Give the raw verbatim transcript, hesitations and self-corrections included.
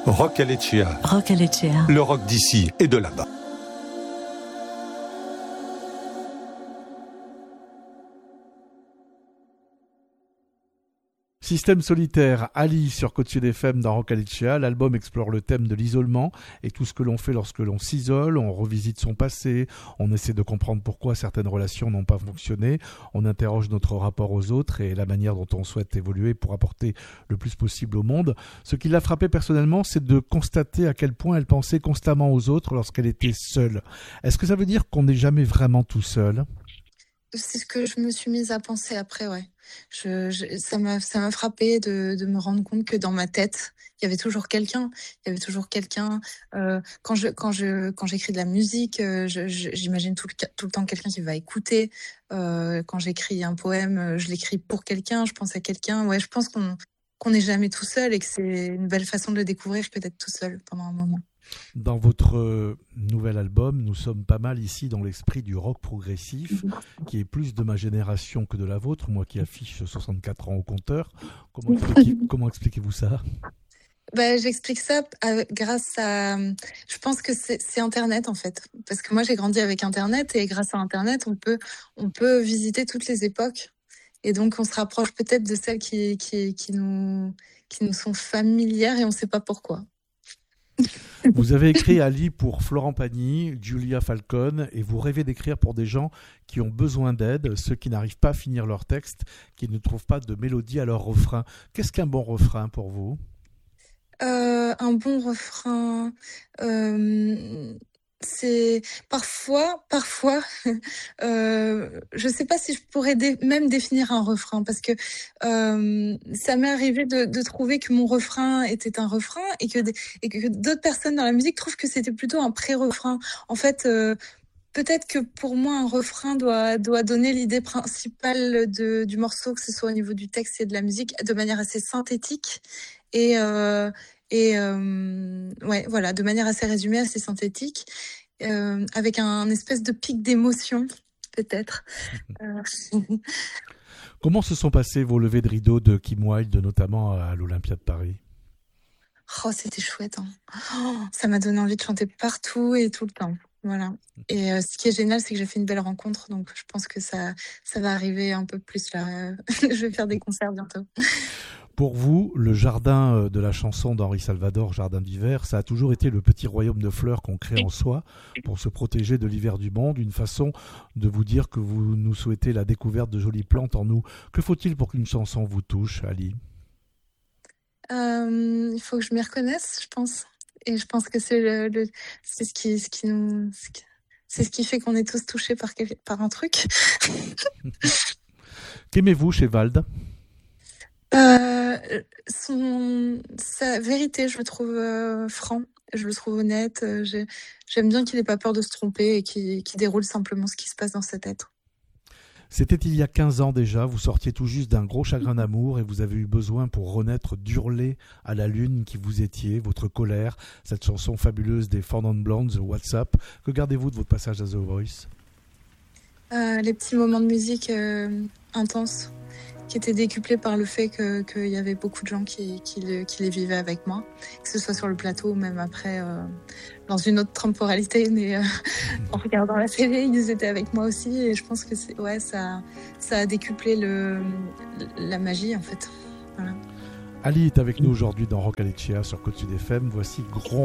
Rock Alecea. Rock Alecea. Le rock d'ici et de là-bas. Système solitaire, Ali sur Côte Sud F M dans Rock Alecea. L'album explore le thème de l'isolement et tout ce que l'on fait lorsque l'on s'isole. On revisite son passé, on essaie de comprendre pourquoi certaines relations n'ont pas fonctionné. On interroge notre rapport aux autres et la manière dont on souhaite évoluer pour apporter le plus possible au monde. Ce qui l'a frappé personnellement, c'est de constater à quel point elle pensait constamment aux autres lorsqu'elle était seule. Est-ce que ça veut dire qu'on n'est jamais vraiment tout seul ? C'est ce que je me suis mise à penser après, ouais. Je, je, ça m'a, ça m'a frappé de, de me rendre compte que dans ma tête, il y avait toujours quelqu'un. Il y avait toujours quelqu'un. Euh, quand je, quand je, quand j'écris de la musique, euh, je, je, j'imagine tout le, tout le temps quelqu'un qui va écouter. Euh, quand j'écris un poème, je l'écris pour quelqu'un. Je pense à quelqu'un. Ouais, je pense qu'on, qu'on n'est jamais tout seul et que c'est une belle façon de le découvrir que d'être tout seul pendant un moment. Dans votre nouvel album, nous sommes pas mal ici dans l'esprit du rock progressif, qui est plus de ma génération que de la vôtre, moi qui affiche soixante-quatre ans au compteur. Comment, expliquez, comment expliquez-vous ça ? Ben, j'explique ça grâce à... Je pense que c'est, c'est Internet, en fait. Parce que moi, j'ai grandi avec Internet, et grâce à Internet, on peut, on peut visiter toutes les époques. Et donc, on se rapproche peut-être de celles qui, qui, qui, nous, qui nous sont familières, et on ne sait pas pourquoi. Vous avez écrit Ali pour Florent Pagny, Julia Falcone, et vous rêvez d'écrire pour des gens qui ont besoin d'aide, ceux qui n'arrivent pas à finir leur texte, qui ne trouvent pas de mélodie à leur refrain. Qu'est-ce qu'un bon refrain pour vous ? euh, Un bon refrain... Euh... C'est parfois, parfois, euh, je sais pas si je pourrais dé- même définir un refrain parce que euh, ça m'est arrivé de, de trouver que mon refrain était un refrain et que, des, et que d'autres personnes dans la musique trouvent que c'était plutôt un pré-refrain. En fait, euh, peut-être que pour moi, un refrain doit, doit donner l'idée principale de, du morceau, que ce soit au niveau du texte et de la musique, de manière assez synthétique et euh, Et euh, ouais, voilà, de manière assez résumée, assez synthétique, euh, avec un espèce de pic d'émotion, peut-être. euh. Comment se sont passées vos levées de rideau de Kim Wilde, notamment à l'Olympia de Paris ? Oh, c'était chouette. Hein. Oh, ça m'a donné envie de chanter partout et tout le temps. Voilà. Et euh, ce qui est génial, c'est que j'ai fait une belle rencontre, donc je pense que ça, ça va arriver un peu plus là. Je vais faire des concerts bientôt. Pour vous, le jardin de la chanson d'Henri Salvador, Jardin d'hiver, ça a toujours été le petit royaume de fleurs qu'on crée en soi pour se protéger de l'hiver du monde, une façon de vous dire que vous nous souhaitez la découverte de jolies plantes en nous. Que faut-il pour qu'une chanson vous touche, Ali ? euh, Il faut que je m'y reconnaisse, je pense. Et je pense que c'est, le, le, c'est, ce, qui, ce, qui nous, ce, qui, c'est ce qui fait qu'on est tous touchés par, quel, par un truc. Qu'aimez-vous chez Wald ? Euh, son, sa vérité, je le trouve euh, franc, je le trouve honnête. Euh, j'ai, j'aime bien qu'il n'ait pas peur de se tromper et qu'il, qu'il déroule simplement ce qui se passe dans sa tête. C'était il y a quinze ans déjà, vous sortiez tout juste d'un gros chagrin d'amour et vous avez eu besoin pour renaître d'hurler à la lune qui vous étiez, votre colère, cette chanson fabuleuse des Four Non Blondes, WhatsApp. Que gardez-vous de votre passage à The Voice ? euh, Les petits moments de musique euh, intenses, qui étaient décuplés par le fait que, qu'il y avait beaucoup de gens qui, qui, le, qui les vivaient avec moi, que ce soit sur le plateau ou même après, euh, dans une autre temporalité, mais euh, en regardant la télé, ils étaient avec moi aussi, et je pense que c'est, ouais, ça, ça a décuplé le, la magie, en fait. Voilà. Ali est avec nous aujourd'hui dans Rock Alecea sur Côte Sud F M. Voici Gros